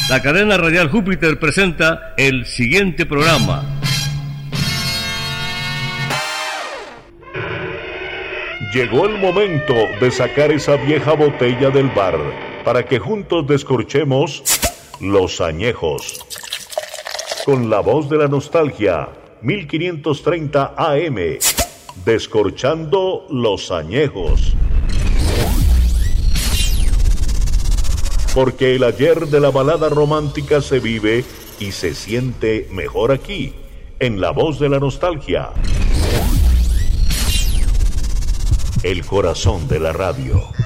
La cadena radial Júpiter presenta el siguiente programa. Llegó el momento de sacar esa vieja botella del bar para que juntos descorchemos los añejos. Con la voz de la nostalgia, 1530 AM, descorchando los añejos. Porque el ayer de la balada romántica se vive y se siente mejor aquí, en la voz de la nostalgia. El corazón de la radio.